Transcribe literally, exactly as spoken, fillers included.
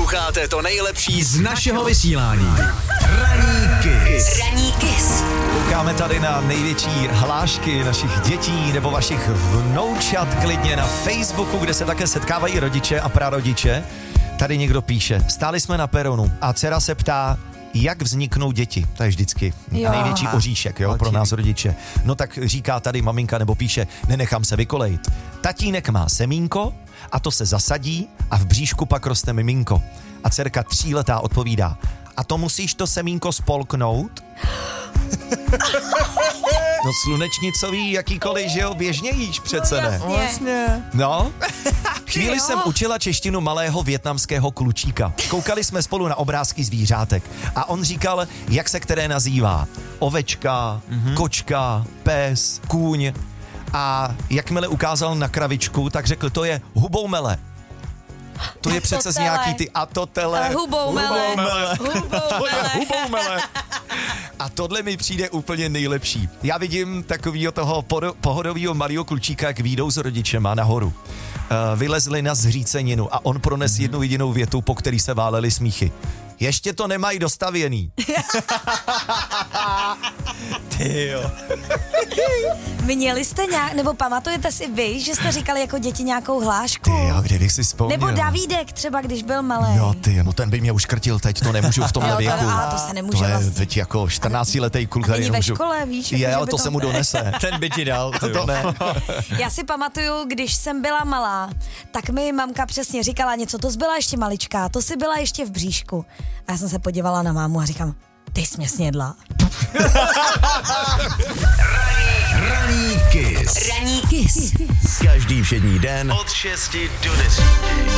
Posloucháte to nejlepší z našeho vysílání. Ranní Kiss. Ranní Kiss. Koukáme tady na největší hlášky našich dětí nebo vašich vnoučat klidně na Facebooku, kde se také setkávají rodiče a prarodiče. Tady někdo píše, stáli jsme na peronu a dcera se ptá, jak vzniknou děti. To je vždycky jo. největší oříšek, jo, pro nás rodiče. No tak říká tady maminka nebo píše, nenechám se vykolejit. Tatínek má semínko a to se zasadí a v bříšku pak roste miminko. A dcerka tříletá odpovídá, a to musíš to semínko spolknout? No slunečnicový, jakýkoliv, že jo, běžně jíš přece, ne? No, jasně. No, chvíli jsem učila češtinu malého vietnamského klučíka. Koukali jsme spolu na obrázky zvířátek a on říkal, jak se které nazývá. Ovečka, mm-hmm. kočka, pes, kůň. A jakmile ukázal na kravičku, tak řekl, to je huboumele. To je přece z nějaký ty atotele. Huboumele. Huboumele. Huboumele. Huboumele. A tohle mi přijde úplně nejlepší. Já vidím takovýho toho pohodovýho malýho klučíka, jak výjdou s rodičema nahoru. Uh, vylezli na zříceninu a on prones mm-hmm. jednu jedinou větu, po který se váleli smíchy. Ještě to nemají dostavěný. Ty jo. Měli jste nějak, nebo pamatujete si vy, že jste říkali jako děti nějakou hlášku? Ty jo, kdybych si vzpomněl. Nebo Davídek třeba, když byl malý. No ty, no ten by mě uškrtil teď, to nemůžu v tomhle jo, to, věku. A to se nemůže to je vlastně. teď jako čtrnáctiletý kluk. A není ve škole, víš? Je, jako, ale to, to se mu donese. Ten by ti dal. To, to ne. Já si pamatuju, když jsem byla malá, tak mi mamka přesně říkala něco, to jsi byla ještě maličká, to jsi byla ještě v bříšku. A já jsem se podívala na mámu a říkám, ty jsi mě snědla. Ranní Kiss. Ranní Kiss. Každý všední den od šesti do deseti.